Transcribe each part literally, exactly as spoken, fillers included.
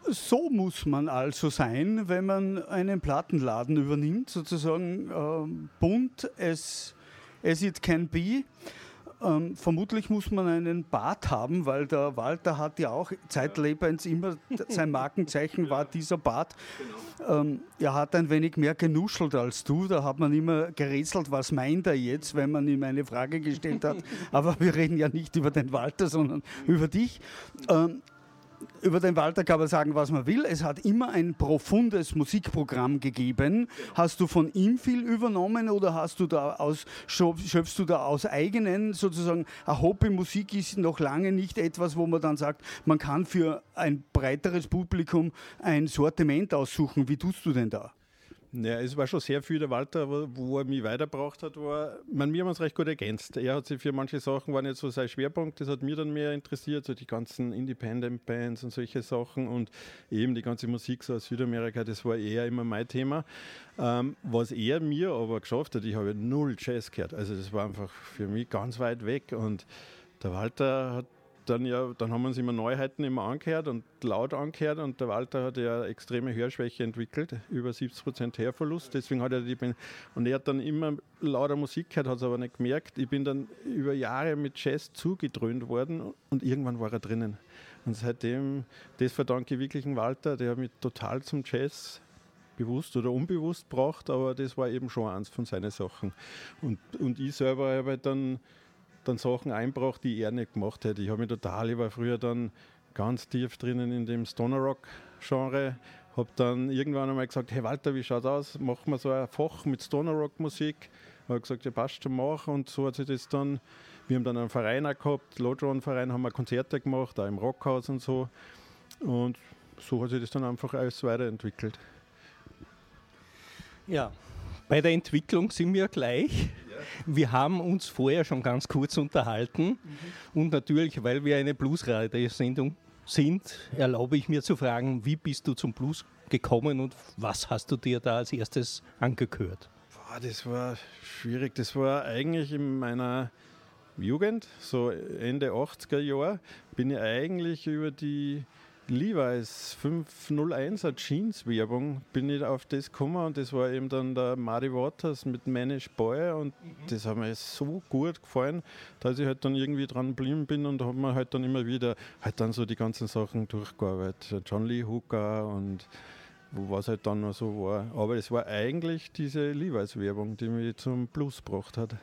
So muss man also sein, wenn man einen Plattenladen übernimmt, sozusagen äh, bunt as, as it can be. Ähm, vermutlich muss man einen Bart haben, weil der Walter hat ja auch zeitlebens immer, sein Markenzeichen war dieser Bart. Ähm, er hat ein wenig mehr genuschelt als du, da hat man immer gerätselt, was meint er jetzt, wenn man ihm eine Frage gestellt hat. Aber wir reden ja nicht über den Walter, sondern über dich. Ähm, Über den Walter kann man sagen, was man will. Es hat immer ein profundes Musikprogramm gegeben. Hast du von ihm viel übernommen oder hast du da aus, schöpfst du da aus eigenen, sozusagen, eine Hobbymusik ist noch lange nicht etwas, wo man dann sagt, man kann für ein breiteres Publikum ein Sortiment aussuchen. Wie tust du denn da? Ja, es war schon sehr viel der Walter, wo, wo er mich weitergebracht hat, war, man, wir haben uns recht gut ergänzt. Er hat sich für manche Sachen, war nicht so sein Schwerpunkt, das hat mich dann mehr interessiert, so die ganzen Independent Bands und solche Sachen und eben die ganze Musik so aus Südamerika, das war eher immer mein Thema. Ähm, was er mir aber geschafft hat, ich habe null Jazz gehört, also das war einfach für mich ganz weit weg und der Walter hat Dann, ja, dann haben wir uns immer Neuheiten immer angehört und laut angehört und der Walter hat ja eine extreme Hörschwäche entwickelt, über siebzig Prozent Hörverlust, deswegen hat er die und er hat dann immer lauter Musik gehört, hat es aber nicht gemerkt. Ich bin dann über Jahre mit Jazz zugedröhnt worden und irgendwann war er drinnen. Und seitdem, das verdanke ich wirklich dem Walter, der hat mich total zum Jazz bewusst oder unbewusst gebracht, aber das war eben schon eins von seinen Sachen. Und, und ich selber habe dann dann Sachen einbracht, die er nicht gemacht hätte. Ich habe mich total, ich war früher dann ganz tief drinnen in dem Stoner Rock Genre, habe dann irgendwann einmal gesagt, hey Walter, wie schaut aus? Machen wir so ein Fach mit Stoner Rock Musik. Ich habe gesagt, ja passt schon, mach. Und so hat sich das dann, wir haben dann einen Verein auch gehabt, Lodron Verein, haben wir Konzerte gemacht, auch im Rockhaus und so. Und so hat sich das dann einfach alles weiterentwickelt. Ja, bei der Entwicklung sind wir gleich. Wir haben uns vorher schon ganz kurz unterhalten mhm. und natürlich, weil wir eine Blues-Radio-Sendung sind, erlaube ich mir zu fragen, wie bist du zum Blues gekommen und was hast du dir da als erstes angehört? Boah, das war schwierig. Das war eigentlich in meiner Jugend, so Ende achtziger Jahre, bin ich eigentlich über die Levi's fünf null eins Jeans Werbung bin ich auf das gekommen und das war eben dann der Muddy Waters mit Manish Boy und mhm. das hat mir so gut gefallen, dass ich halt dann irgendwie dran geblieben bin und habe mir halt dann immer wieder halt dann so die ganzen Sachen durchgearbeitet. John Lee Hooker und was halt dann noch so war. Aber es war eigentlich diese Levi's Werbung, die mich zum Blues gebracht hat.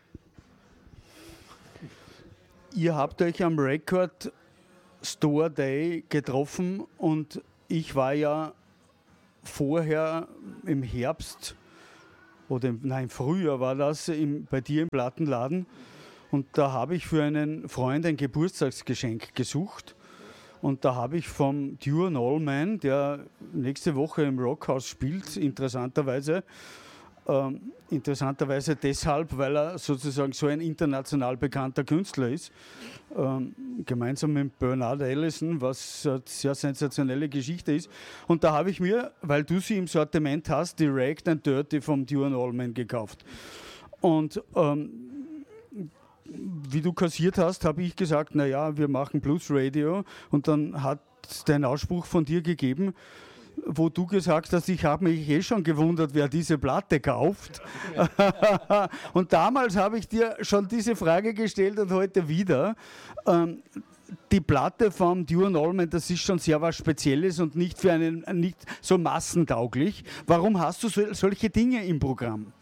Ihr habt euch am Record Store Day getroffen und ich war ja vorher im Herbst oder im, nein, Frühjahr war das im, bei dir im Plattenladen und da habe ich für einen Freund ein Geburtstagsgeschenk gesucht und da habe ich vom Duane Allman, der nächste Woche im Rockhaus spielt, interessanterweise, Ähm, interessanterweise deshalb, weil er sozusagen so ein international bekannter Künstler ist, ähm, gemeinsam mit Bernard Allison, was eine sehr sensationelle Geschichte ist. Und da habe ich mir, weil du sie im Sortiment hast, die Ragged and Dirty vom Duane Allman gekauft. Und ähm, wie du kassiert hast, habe ich gesagt, naja, wir machen Blues Radio und dann hat es den Ausspruch von dir gegeben, wo du gesagt hast, ich habe mich eh schon gewundert, wer diese Platte kauft. Und damals habe ich dir schon diese Frage gestellt und heute wieder. Ähm, die Platte vom Duane Allman, das ist schon sehr was Spezielles und nicht für einen nicht so massentauglich. Warum hast du so, solche Dinge im Programm?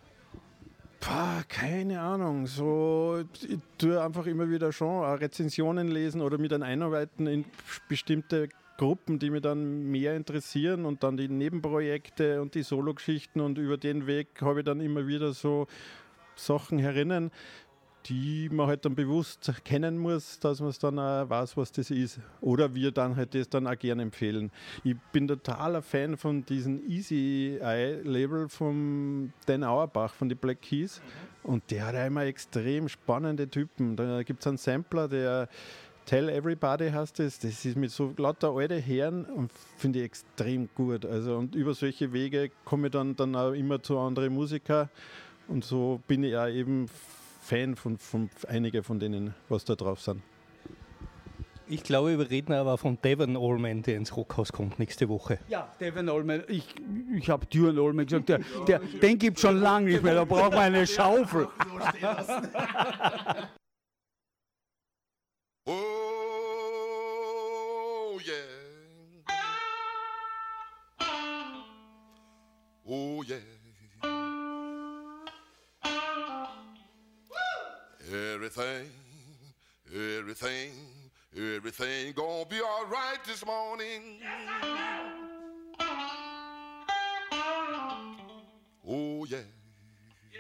Pah, keine Ahnung. So, ich tue einfach immer wieder schon Rezensionen lesen oder mich dann einarbeiten in bestimmte Gruppen, die mich dann mehr interessieren und dann die Nebenprojekte und die Sologeschichten und über den Weg habe ich dann immer wieder so Sachen herinnen, die man halt dann bewusst kennen muss, dass man es dann auch weiß, was das ist. Oder wir dann halt das dann auch gerne empfehlen. Ich bin totaler Fan von diesem Easy Eye Label von Dan Auerbach von den Black Keys und der hat immer extrem spannende Typen. Da gibt es einen Sampler, der Tell Everybody heißt das, das ist mit so lauter alte Herren und finde ich extrem gut. Also, und über solche Wege komme ich dann, dann auch immer zu anderen Musikern und so bin ich auch eben Fan von, von einigen von denen, was da drauf sind. Ich glaube, wir reden aber von Devon Allman, der ins Rockhaus kommt nächste Woche. Ja, Devon Allman. Ich, ich habe Duran Allman gesagt, der, der, den gibt es schon lange nicht mehr, da braucht man eine Schaufel. Oh, yeah. Oh, yeah. Everything, everything, everything gonna be all right this morning. Oh, yeah.